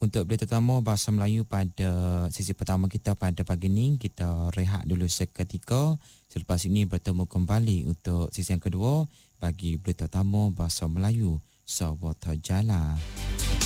Untuk berita tamu Bahasa Melayu pada sesi pertama kita pada pagi ini, kita rehat dulu seketika. Selepas ini bertemu kembali untuk sesi yang kedua bagi berita tamu Bahasa Melayu Sawata Jala.